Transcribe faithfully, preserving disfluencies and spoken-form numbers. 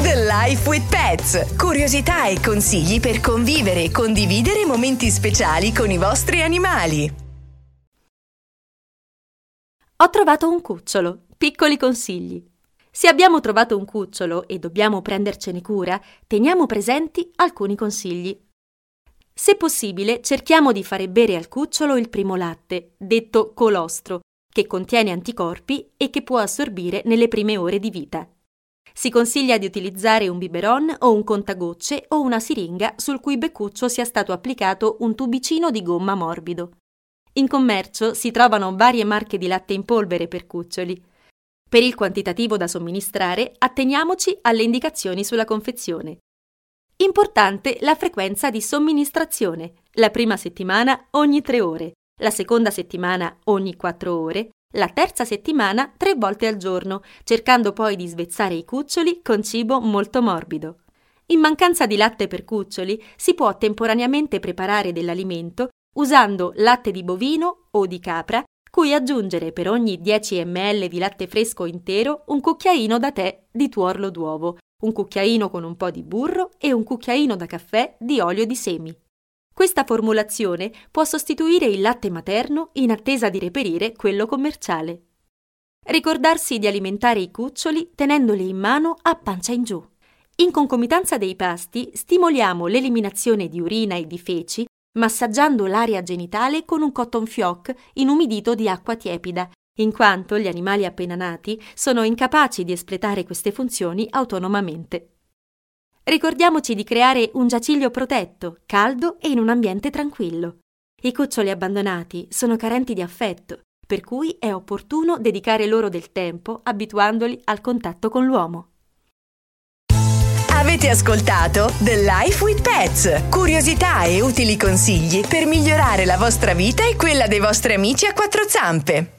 The Life with Pets. Curiosità e consigli per convivere e condividere momenti speciali con i vostri animali. Ho trovato un cucciolo. Piccoli consigli. Se abbiamo trovato un cucciolo e dobbiamo prendercene cura, teniamo presenti alcuni consigli. Se possibile, cerchiamo di fare bere al cucciolo il primo latte, detto colostro, che contiene anticorpi e che può assorbire nelle prime ore di vita. Si consiglia di utilizzare un biberon o un contagocce o una siringa sul cui beccuccio sia stato applicato un tubicino di gomma morbido. In commercio si trovano varie marche di latte in polvere per cuccioli. Per il quantitativo da somministrare, atteniamoci alle indicazioni sulla confezione. Importante la frequenza di somministrazione. La prima settimana ogni tre ore, la seconda settimana ogni quattro ore, la terza settimana tre volte al giorno, cercando poi di svezzare i cuccioli con cibo molto morbido. In mancanza di latte per cuccioli, si può temporaneamente preparare dell'alimento usando latte di bovino o di capra, cui aggiungere per ogni dieci millilitri di latte fresco intero un cucchiaino da tè di tuorlo d'uovo, un cucchiaino con un po' di burro e un cucchiaino da caffè di olio di semi. Questa formulazione può sostituire il latte materno in attesa di reperire quello commerciale. Ricordarsi di alimentare i cuccioli tenendoli in mano a pancia in giù. In concomitanza dei pasti stimoliamo l'eliminazione di urina e di feci massaggiando l'area genitale con un cotton fioc inumidito di acqua tiepida, in quanto gli animali appena nati sono incapaci di espletare queste funzioni autonomamente. Ricordiamoci di creare un giaciglio protetto, caldo e in un ambiente tranquillo. I cuccioli abbandonati sono carenti di affetto, per cui è opportuno dedicare loro del tempo abituandoli al contatto con l'uomo. Avete ascoltato The Life with Pets. Curiosità e utili consigli per migliorare la vostra vita e quella dei vostri amici a quattro zampe.